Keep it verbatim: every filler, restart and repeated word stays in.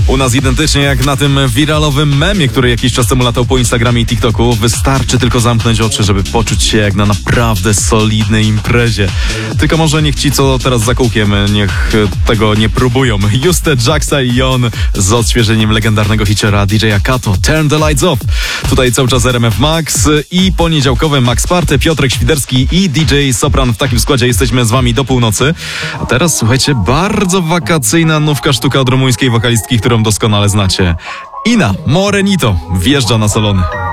U nas identycznie jak na tym wiralowym memie, który jakiś czas temu latał po Instagramie i TikToku. Wystarczy tylko zamknąć oczy, żeby poczuć się jak na naprawdę solidnej imprezie. Tylko może niech ci, co teraz za kółkiem, niech tego nie próbują. Juste, Jaxa i Jon z odświeżeniem legendarnego hiciora D J Kato, Turn the Lights Off. Tutaj cały czas R M F Max i poniedziałkowe Max Party, Piotrek Świderski i D J Sopran. W takim składzie jesteśmy z wami do północy. A teraz słuchajcie, bardzo wakacyjna nówka sztuka od rumuńskiej wokalistki, którą doskonale znacie. Ina Morenito wjeżdża na salony.